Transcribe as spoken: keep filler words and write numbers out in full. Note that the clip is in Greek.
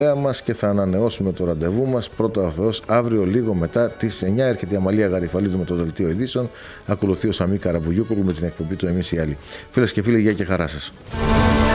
μας και θα ανανεώσουμε το ραντεβού μας. Πρώτα ο Θεός, αύριο λίγο μετά τις εννιά έρχεται η Αμαλία Γαριφαλίδου με το δελτίο ειδήσεων. Ακολουθεί ο Σαμί Καραμπουγιούκογλου με την εκπομπή του Εμείς οι Άλλοι. Φίλες και φίλοι, γεια και χαρά σας.